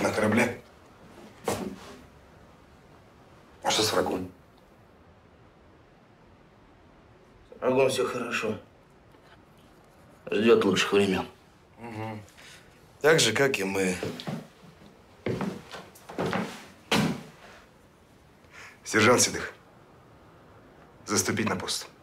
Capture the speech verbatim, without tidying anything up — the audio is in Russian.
на корабле? А что с врагом? С врагом все хорошо. Ждет лучших времен. Угу. Так же, как и мы. Сержант Седых, заступить на пост.